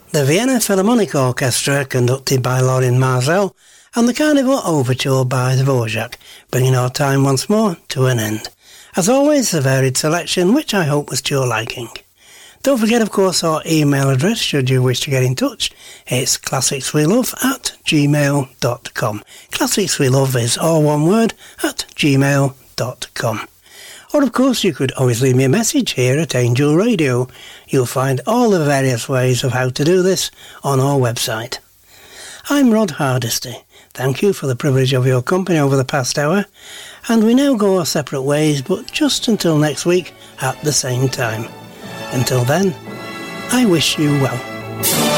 the Vienna Philharmonic Orchestra, conducted by Lorin Maazel, and the Carnival Overture by Dvorak, bringing our time once more to an end. As always, a varied selection, which I hope was to your liking. Don't forget, of course, our email address, should you wish to get in touch. It's classicswelove@gmail.com. Classicswelove is all one word, @gmail.com. Or, of course, you could always leave me a message here at Angel Radio. You'll find all the various ways of how to do this on our website. I'm Rod Hardesty. Thank you for the privilege of your company over the past hour, and we now go our separate ways, but just until next week at the same time. Until then, I wish you well.